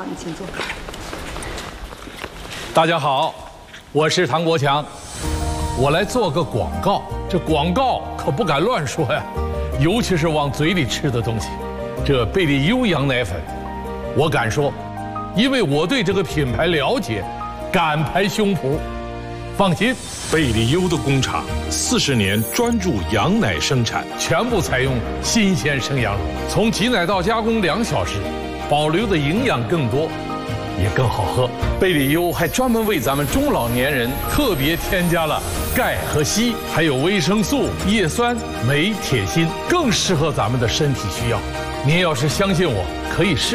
你请坐。 大家好，我是唐国强，我来做个广告。这广告可不敢乱说呀，尤其是往嘴里吃的东西。这贝利优羊奶粉，我敢说，因为我对这个品牌了解，敢拍胸脯。放心， 贝利优的工厂40年专注羊奶生产， 全部采用新鲜生羊乳，从挤奶到加工2小时，保留的营养更多，也更好喝。贝利优还专门为咱们中老年人特别添加了钙和硒，还有维生素、叶酸、镁、铁、锌，更适合咱们的身体需要。您要是相信我，可以试。